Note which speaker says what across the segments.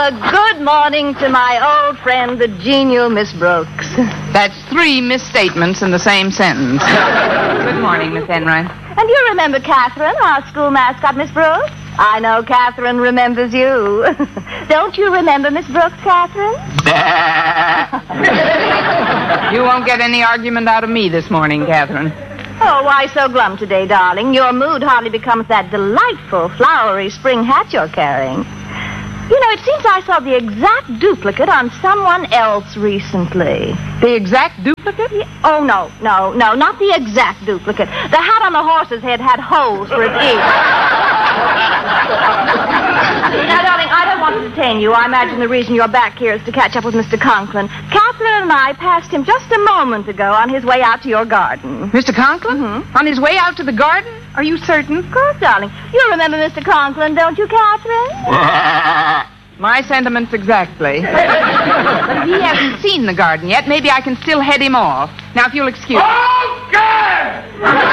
Speaker 1: a good morning to my old friend, the genial Miss Brooks.
Speaker 2: That's 3 misstatements in the same sentence. Good morning, Miss Enright.
Speaker 1: And you remember Catherine, our school mascot, Miss Brooks? I know Catherine remembers you. Don't you remember Miss Brooks, Catherine?
Speaker 2: You won't get any argument out of me this morning, Catherine.
Speaker 1: Oh, why so glum today, darling? Your mood hardly becomes that delightful, flowery spring hat you're carrying. You know, it seems I saw the exact duplicate on someone else recently.
Speaker 2: The exact duplicate?
Speaker 1: Oh, no, not the exact duplicate. The hat on the horse's head had holes for its ears. Now, darling, I don't want to detain you. I imagine the reason you're back here is to catch up with Mr. Conklin. Catherine and I passed him just a moment ago on his way out to your garden.
Speaker 2: Mr. Conklin? Mm-hmm. On his way out to the garden? Are you certain?
Speaker 1: Of course, darling. You remember Mr. Conklin, don't you, Catherine?
Speaker 2: My sentiments exactly. But if he hasn't seen the garden yet, maybe I can still head him off. Now, if you'll excuse me.
Speaker 3: Okay!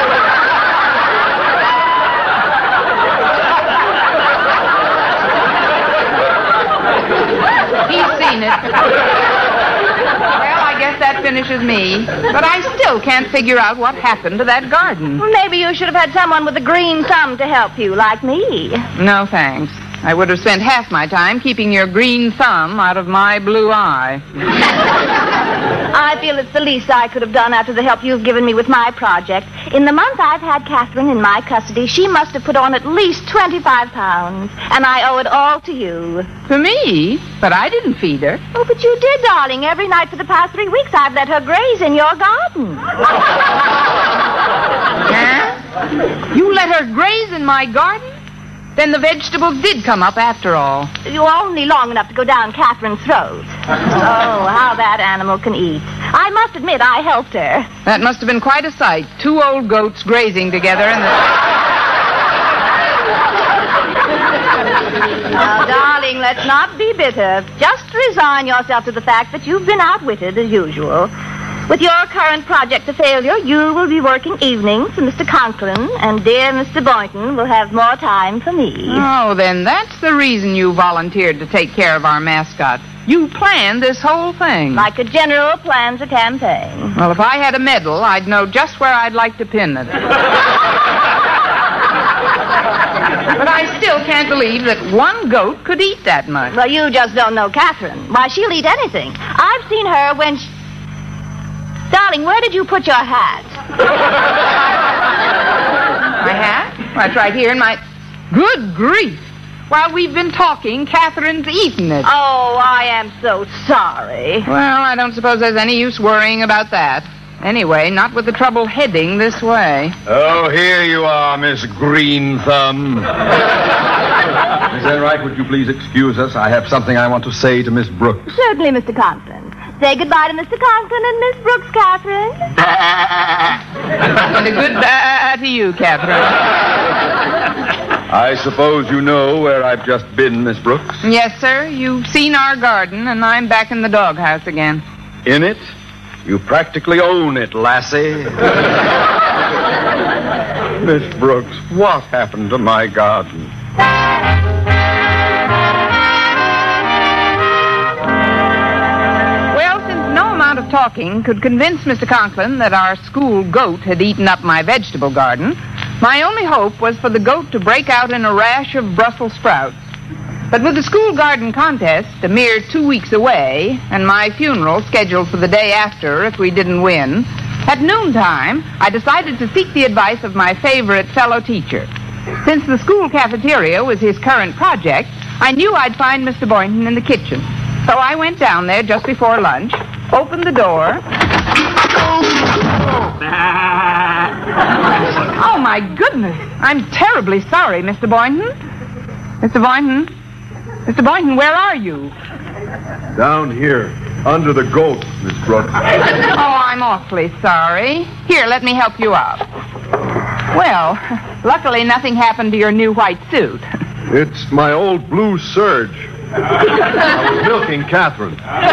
Speaker 2: He's seen it. Well, I guess that finishes me. But I still can't figure out what happened to that garden.
Speaker 1: Well, maybe you should have had someone with a green thumb to help you, like me.
Speaker 2: No, thanks. I would have spent half my time keeping your green thumb out of my blue eye.
Speaker 1: I feel it's the least I could have done after the help you've given me with my project. In the month I've had Catherine in my custody, she must have put on at least 25 pounds. And I owe it all to you.
Speaker 2: To me? But I didn't feed her.
Speaker 1: Oh, but you did, darling. Every night for the past 3 weeks I've let her graze in your garden.
Speaker 2: Huh? You let her graze in my garden? Then the vegetables did come up after all.
Speaker 1: You were only long enough to go down Catherine's throat. Oh, how that animal can eat. I must admit, I helped her.
Speaker 2: That must have been quite a sight. 2 old goats grazing together in the...
Speaker 1: Now, darling, let's not be bitter. Just resign yourself to the fact that you've been outwitted as usual. With your current project a failure, you will be working evenings for Mr. Conklin, and dear Mr. Boynton will have more time for me.
Speaker 2: Oh, then that's the reason you volunteered to take care of our mascot. You planned this whole thing.
Speaker 1: Like a general plans a campaign.
Speaker 2: Well, if I had a medal, I'd know just where I'd like to pin it. But I still can't believe that 1 goat could eat that much.
Speaker 1: Well, you just don't know Catherine. Why, she'll eat anything. I've seen her when she... Darling, where did you put your hat?
Speaker 2: My hat? Well, it's right here in my... Good grief! While we've been talking, Catherine's eaten it.
Speaker 1: Oh, I am so sorry.
Speaker 2: Well, I don't suppose there's any use worrying about that. Anyway, not with the trouble heading this way.
Speaker 3: Oh, here you are, Miss Green Thumb. Miss Enright, would you please excuse us? I have something I want to say to Miss Brooks.
Speaker 1: Certainly, Mr. Conklin. Say goodbye to Mr. Conklin and Miss Brooks, Catherine.
Speaker 2: And a goodbye to you, Catherine.
Speaker 3: I suppose you know where I've just been, Miss Brooks?
Speaker 2: Yes, sir. You've seen our garden, and I'm back in the doghouse again.
Speaker 3: In it? You practically own it, lassie. Miss Brooks, what happened to my garden?
Speaker 2: Of talking could convince Mr. Conklin that our school goat had eaten up my vegetable garden, my only hope was for the goat to break out in a rash of Brussels sprouts. But with the school garden contest a mere 2 weeks away, and my funeral scheduled for the day after if we didn't win, at noontime, I decided to seek the advice of my favorite fellow teacher. Since the school cafeteria was his current project, I knew I'd find Mr. Boynton in the kitchen. So I went down there just before lunch, opened the door. Oh, my goodness. I'm terribly sorry, Mr. Boynton. Mr. Boynton? Mr. Boynton, where are you?
Speaker 3: Down here, under the goat, Miss Brooks.
Speaker 2: Oh, I'm awfully sorry. Here, let me help you up. Well, luckily nothing happened to your new white suit.
Speaker 3: It's my old blue serge. I was milking Catherine.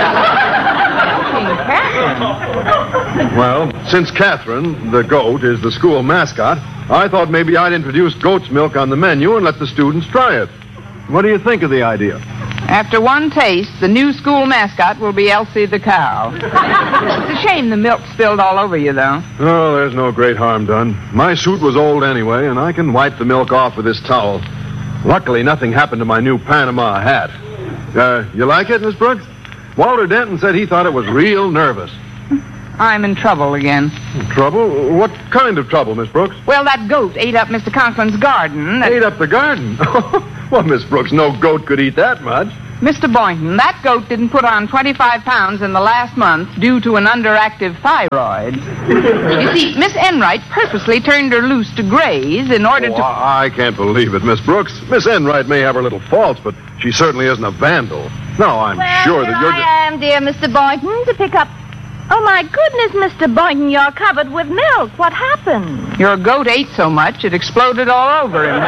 Speaker 3: Well, since Catherine, the goat, is the school mascot, I thought maybe I'd introduce goat's milk on the menu and let the students try it. What do you think of the idea?
Speaker 2: After one taste, the new school mascot will be Elsie the cow. It's a shame the milk spilled all over you, though.
Speaker 4: Oh, there's no great harm done. My suit was old anyway, and I can wipe the milk off with this towel. Luckily, nothing happened to my new Panama hat. You like it, Miss Brooks? Walter Denton said he thought it was real nervous.
Speaker 2: I'm in trouble again.
Speaker 4: Trouble? What kind of trouble, Miss Brooks?
Speaker 2: Well, that goat ate up Mr. Conklin's garden.
Speaker 4: Ate up the garden? Well, Miss Brooks, no goat could eat that much.
Speaker 2: Mr. Boynton, that goat didn't put on 25 pounds in the last month due to an underactive thyroid. You see, Miss Enright purposely turned her loose to graze in order to...
Speaker 4: I can't believe it, Miss Brooks. Miss Enright may have her little faults, but she certainly isn't a vandal. No, I'm sure that you're...
Speaker 1: I am, dear Mr. Boynton, to pick up... Oh, my goodness, Mr. Boynton, you're covered with milk. What happened?
Speaker 2: Your goat ate so much, it exploded all over him.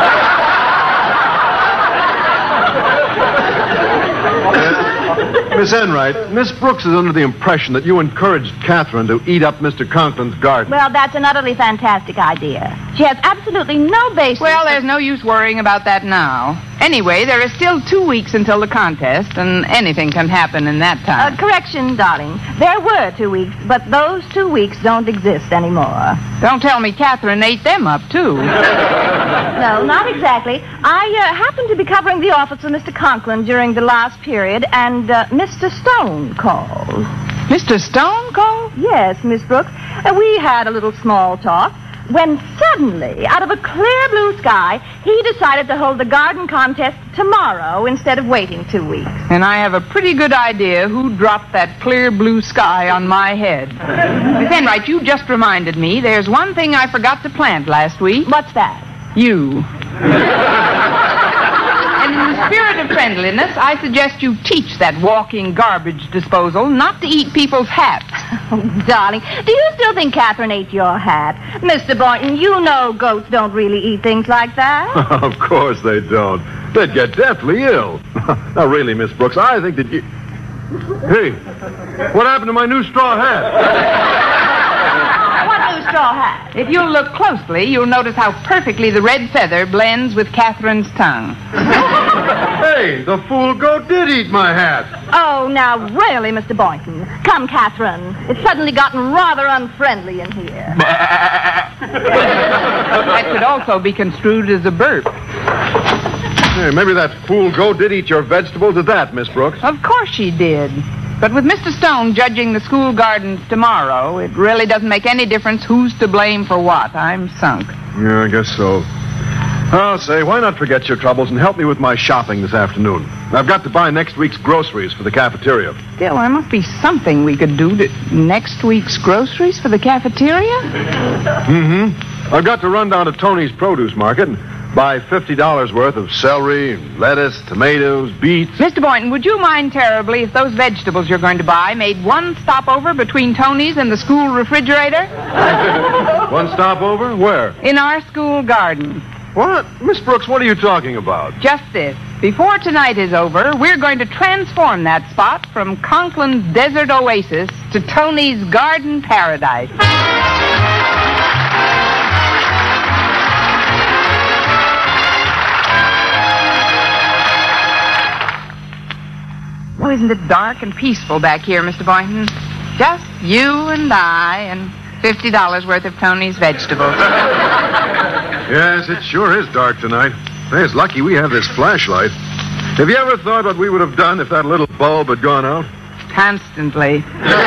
Speaker 4: Miss Enright, Miss Brooks is under the impression that you encouraged Catherine to eat up Mr. Conklin's garden.
Speaker 1: Well, that's an utterly fantastic idea. She has absolutely no basis...
Speaker 2: Well, there's no use worrying about that now. Anyway, there is still 2 weeks until the contest, and anything can happen in that time.
Speaker 1: Correction, darling. There were 2 weeks, but those 2 weeks don't exist anymore.
Speaker 2: Don't tell me Catherine ate them up, too.
Speaker 1: No, not exactly. I happened to be covering the office of Mr. Conklin during the last period, and Mr. Stone called.
Speaker 2: Mr. Stone called?
Speaker 1: Yes, Miss Brooks. We had a little small talk when suddenly, out of a clear blue sky, he decided to hold the garden contest tomorrow instead of waiting 2 weeks.
Speaker 2: And I have a pretty good idea who dropped that clear blue sky on my head. Miss Enright, you just reminded me there's one thing I forgot to plant last week.
Speaker 1: What's that?
Speaker 2: You. And in the spirit of friendliness, I suggest you teach that walking garbage disposal not to eat people's hats.
Speaker 1: Oh, darling, do you still think Catherine ate your hat? Mr. Boynton, you know goats don't really eat things like that.
Speaker 4: Of course they don't. They'd get deathly ill. Now, really, Miss Brooks, I think that you... Hey, what happened to my new straw hat?
Speaker 1: What new straw hat?
Speaker 2: If you'll look closely, you'll notice how perfectly the red feather blends with Catherine's tongue.
Speaker 4: Hey, the fool goat did eat my hat.
Speaker 1: Oh, now, really, Mr. Boynton. Come, Catherine. It's suddenly gotten rather unfriendly in here.
Speaker 2: That could also be construed as a burp.
Speaker 4: Hey, maybe that fool goat did eat your vegetables at that, Miss Brooks.
Speaker 2: Of course she did. But with Mr. Stone judging the school gardens tomorrow, it really doesn't make any difference who's to blame for what. I'm sunk.
Speaker 4: Yeah, I guess so. I'll say, why not forget your troubles and help me with my shopping this afternoon? I've got to buy next week's groceries for the cafeteria.
Speaker 2: Still, there must be something we could do to... Next week's groceries for the cafeteria?
Speaker 4: Mm-hmm. I've got to run down to Tony's produce market and buy $50 worth of celery, lettuce, tomatoes, beets.
Speaker 2: Mr. Boynton, would you mind terribly if those vegetables you're going to buy made one stopover between Tony's and the school refrigerator?
Speaker 4: One stopover? Where?
Speaker 2: In our school garden.
Speaker 4: What? Miss Brooks, what are you talking about?
Speaker 2: Just this. Before tonight is over, we're going to transform that spot from Conklin's desert oasis to Tony's garden paradise. Oh, isn't it dark and peaceful back here, Mr. Boynton? Just you and I and $50 worth of Tony's vegetables.
Speaker 4: Yes, it sure is dark tonight. It's lucky we have this flashlight. Have you ever thought what we would have done if that little bulb had gone out?
Speaker 2: Constantly.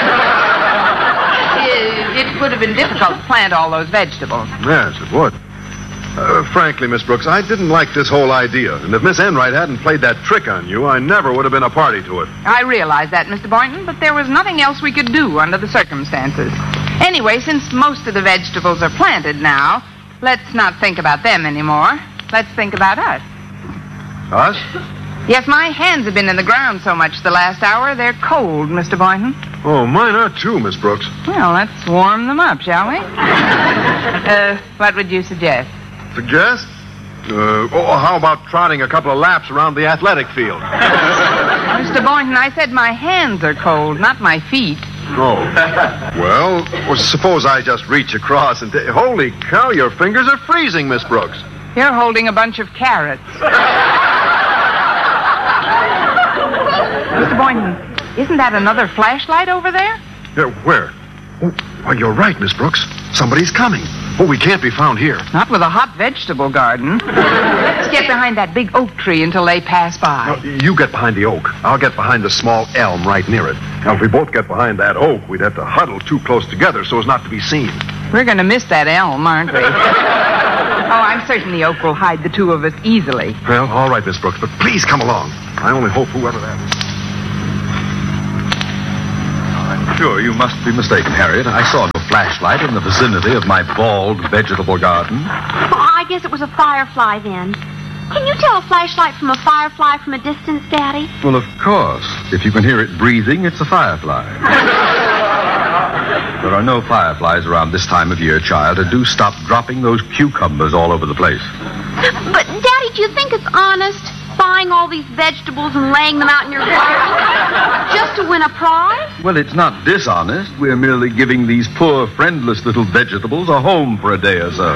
Speaker 2: It would have been difficult to plant all those vegetables.
Speaker 4: Yes, it would. Frankly, Miss Brooks, I didn't like this whole idea. And if Miss Enright hadn't played that trick on you, I never would have been a party to it.
Speaker 2: I realize that, Mr. Boynton, but there was nothing else we could do under the circumstances. Anyway, since most of the vegetables are planted now, let's not think about them anymore. Let's think about us.
Speaker 4: Us?
Speaker 2: Yes, my hands have been in the ground so much the last hour, they're cold, Mr. Boynton.
Speaker 4: Oh, mine are too, Miss Brooks.
Speaker 2: Well, let's warm them up, shall we? What would you suggest?
Speaker 4: Suggest? How about trotting a couple of laps around the athletic field?
Speaker 2: Mr. Boynton, I said my hands are cold, not my feet.
Speaker 4: Oh. Well, suppose I just reach across and... Holy cow, your fingers are freezing, Miss Brooks.
Speaker 2: You're holding a bunch of carrots. Boynton, isn't that another flashlight over there?
Speaker 4: Yeah, where? Oh, well, you're right, Miss Brooks. Somebody's coming. Oh, we can't be found here.
Speaker 2: Not with a hot vegetable garden. Let's get behind that big oak tree until they pass by.
Speaker 4: Now, you get behind the oak. I'll get behind the small elm right near it. Now, if we both get behind that oak, we'd have to huddle too close together so as not to be seen.
Speaker 2: We're going to miss that elm, aren't we? Oh, I'm certain the oak will hide the two of us easily.
Speaker 4: Well, all right, Miss Brooks, but please come along. I only hope whoever that is.
Speaker 3: I'm sure you must be mistaken, Harriet. I saw no flashlight in the vicinity of my bald vegetable garden.
Speaker 5: Well, I guess it was a firefly then. Can you tell a flashlight from a firefly from a distance, Daddy?
Speaker 3: Well, of course. If you can hear it breathing, it's a firefly. There are no fireflies around this time of year, child, and do stop dropping those cucumbers all over the place.
Speaker 5: But, Daddy, do you think it's honest, buying all these vegetables and laying them out in your garden just to win a prize?
Speaker 3: Well, it's not dishonest. We're merely giving these poor, friendless little vegetables a home for a day or so.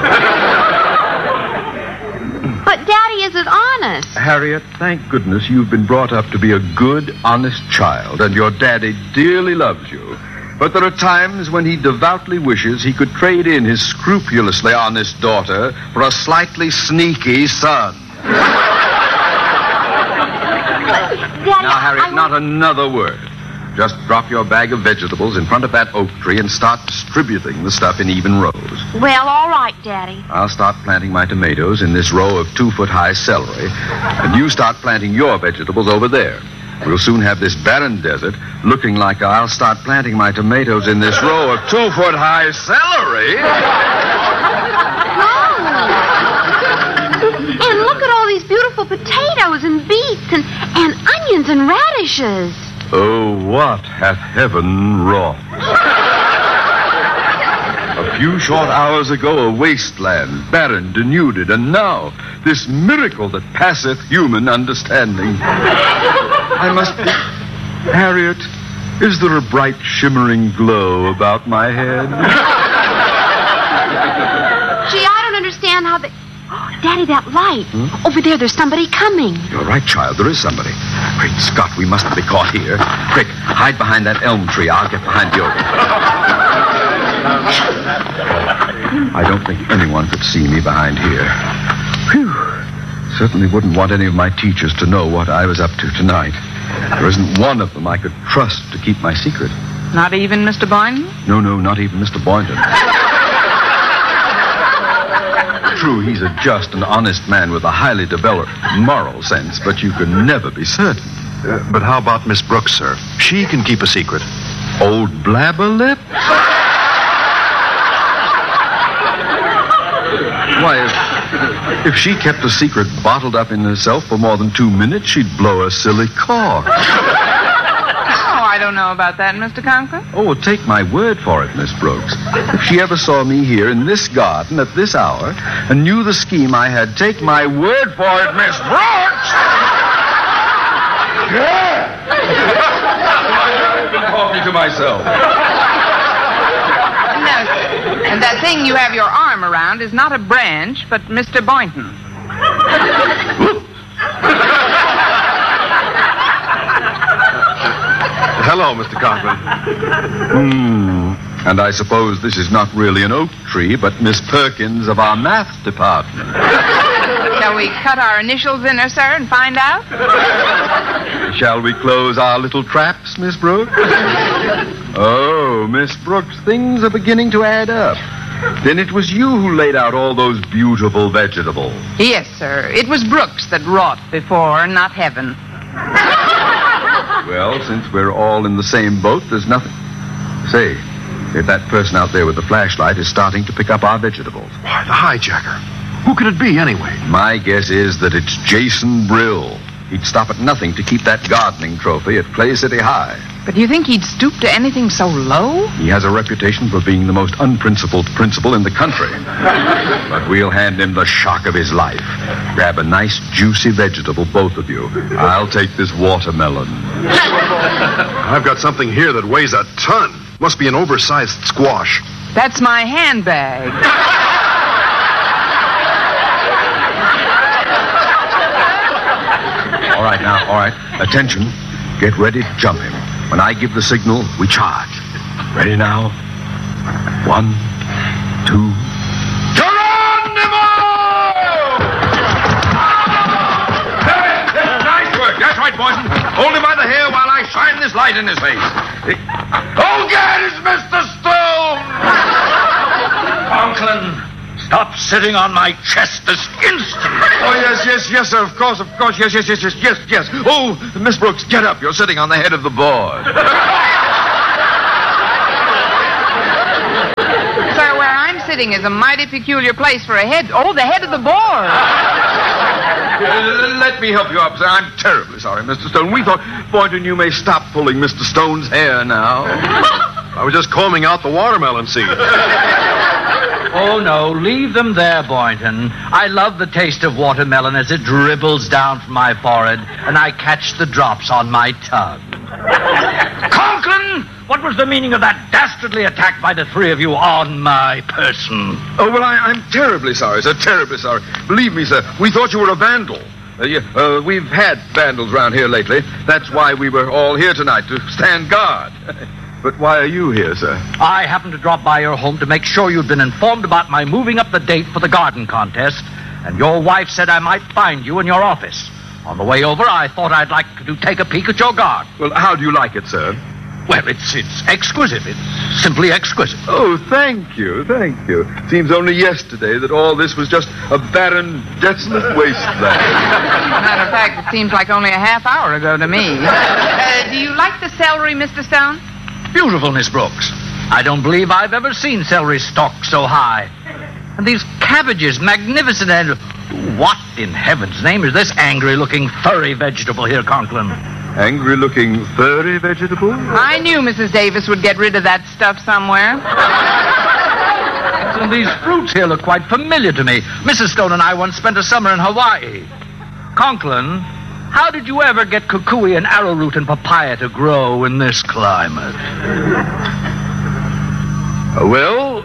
Speaker 5: But, Daddy, is it honest?
Speaker 3: Harriet, thank goodness you've been brought up to be a good, honest child, and your daddy dearly loves you. But there are times when he devoutly wishes he could trade in his scrupulously honest daughter for a slightly sneaky son.
Speaker 5: Daddy,
Speaker 3: Now, Harriet, not another word. Just drop your bag of vegetables in front of that oak tree and start distributing the stuff in even rows.
Speaker 5: Well, all right, Daddy.
Speaker 3: I'll start planting my tomatoes in this row of 2-foot-high celery, and you start planting your vegetables over there. We'll soon have this barren desert looking like I'll start planting my tomatoes in this row of 2-foot-high celery.
Speaker 5: Oh. And look at all these beautiful potatoes and beets and onions and radishes.
Speaker 3: Oh, what hath heaven wrought? A few short hours ago, a wasteland, barren, denuded, and now this miracle that passeth human understanding. I must be... Harriet, is there a bright, shimmering glow about my head?
Speaker 5: Gee, I don't understand how they... Oh, Daddy, that light. Over there, there's somebody coming.
Speaker 3: You're right, child. There is somebody. Great Scott, we mustn't be caught here. Quick, hide behind that elm tree. I'll get behind the oak. I don't think anyone could see me behind here. Phew. Certainly wouldn't want any of my teachers to know what I was up to tonight. There isn't one of them I could trust to keep my secret.
Speaker 2: Not even Mr. Boynton?
Speaker 3: No, not even Mr. Boynton. True, he's a just and honest man with a highly developed moral sense, but you can never be certain.
Speaker 4: But how about Miss Brooks, sir? She can keep a secret.
Speaker 3: Old blabberlip? Why, if she kept a secret bottled up in herself for more than 2 minutes, she'd blow a silly cork.
Speaker 2: I don't know about that, Mr. Conklin.
Speaker 3: Oh, well, take my word for it, Miss Brooks. If she ever saw me here in this garden at this hour and knew the scheme I had, take my word for it, Miss Brooks! Yeah! I've been talking to myself.
Speaker 2: No, and that thing you have your arm around is not a branch, but Mr. Boynton.
Speaker 4: Hello, Mr. Conklin.
Speaker 3: And I suppose this is not really an oak tree, but Miss Perkins of our math department.
Speaker 2: Shall we cut our initials in her, sir, and find out?
Speaker 3: Shall we close our little traps, Miss Brooks? Oh, Miss Brooks, things are beginning to add up. Then it was you who laid out all those beautiful vegetables.
Speaker 2: Yes, sir. It was Brooks that wrought before, not heaven.
Speaker 3: Well, since we're all in the same boat, there's nothing. Say, if that person out there with the flashlight is starting to pick up our vegetables.
Speaker 4: Why, the hijacker. Who could it be, anyway?
Speaker 3: My guess is that it's Jason Brill. He'd stop at nothing to keep that gardening trophy at Clay City High.
Speaker 2: But you think he'd stoop to anything so low?
Speaker 3: He has a reputation for being the most unprincipled principal in the country. But we'll hand him the shock of his life. Grab a nice, juicy vegetable, both of you. I'll take this watermelon.
Speaker 4: I've got something here that weighs a ton. Must be an oversized squash.
Speaker 2: That's my handbag.
Speaker 3: All right. Attention. Get ready to jump him. When I give the signal, we charge. Ready now? 1, 2... Geronimo! Nice work. That's right, Boynton. Hold him by the hair while I shine this light in his face. Oh, God, it's Mr. Stone!
Speaker 6: Conklin, stop sitting on my chest this instant.
Speaker 3: Oh, yes, sir. Of course. Yes. Oh, Miss Brooks, get up. You're sitting on the head of the board.
Speaker 2: Sir, where I'm sitting is a mighty peculiar place for a head. Oh, the head of the board.
Speaker 3: Let me help you up, sir. I'm terribly sorry, Mr. Stone. We thought, Boynton, you may stop pulling Mr. Stone's hair now.
Speaker 4: I was just combing out the watermelon seeds.
Speaker 6: Oh, no, leave them there, Boynton. I love the taste of watermelon as it dribbles down from my forehead, and I catch the drops on my tongue. Conklin, what was the meaning of that dastardly attack by the three of you on my person?
Speaker 3: Oh, well, I'm terribly sorry, sir. Terribly sorry. Believe me, sir, we thought you were a vandal. We've had vandals around here lately. That's why we were all here tonight, to stand guard. But why are you here, sir?
Speaker 6: I happened to drop by your home to make sure you'd been informed about my moving up the date for the garden contest, and your wife said I might find you in your office. On the way over, I thought I'd like to take a peek at your garden.
Speaker 3: Well, how do you like it, sir?
Speaker 6: Well, it's exquisite. It's simply exquisite.
Speaker 3: Oh, thank you. Seems only yesterday that all this was just a barren, desolate wasteland.
Speaker 2: Matter of fact, it seems like only a half hour ago to me. Do you like the celery, Mr. Stone?
Speaker 6: Beautiful, Miss Brooks. I don't believe I've ever seen celery stalks so high. And these cabbages, magnificent, and what in heaven's name is this angry-looking, furry vegetable here, Conklin?
Speaker 3: Angry-looking, furry vegetable?
Speaker 2: I knew Mrs. Davis would get rid of that stuff somewhere.
Speaker 6: And these fruits here look quite familiar to me. Mrs. Stone and I once spent a summer in Hawaii. Conklin, how did you ever get kukui and arrowroot and papaya to grow in this climate?
Speaker 3: Well...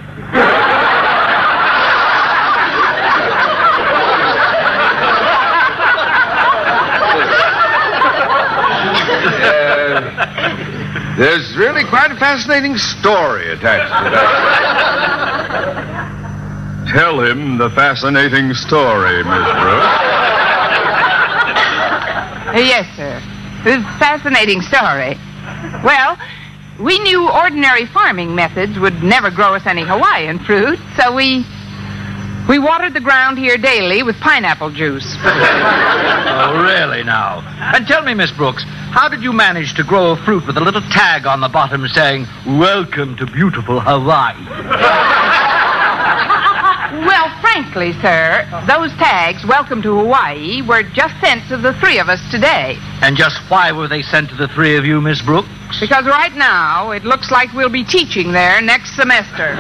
Speaker 3: There's really quite a fascinating story attached to that. Tell him the fascinating story, Miss Brooks.
Speaker 2: Yes, sir. It's a fascinating story. Well, we knew ordinary farming methods would never grow us any Hawaiian fruit, so we watered the ground here daily with pineapple juice.
Speaker 6: Oh, really now? And tell me, Miss Brooks, how did you manage to grow a fruit with a little tag on the bottom saying, "Welcome to beautiful Hawaii"?
Speaker 2: Well, frankly, sir, those tags, "Welcome to Hawaii," were just sent to the three of us today.
Speaker 6: And just why were they sent to the three of you, Miss Brooks?
Speaker 2: Because right now, it looks like we'll be teaching there next semester.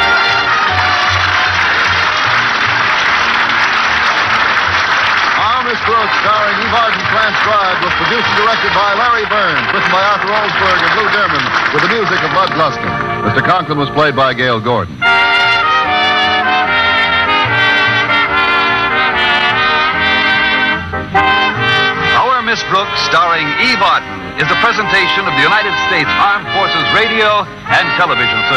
Speaker 7: Miss Brooks, starring Eve Arden, transcribed, was produced and directed by Larry Burns, written by Arthur Olsberg and Lou Derman, with the music of Bud Gluskin. Mr. Conklin was played by Gail Gordon.
Speaker 8: Our Miss Brooks, starring Eve Arden, is a presentation of the United States Armed Forces Radio and Television Service.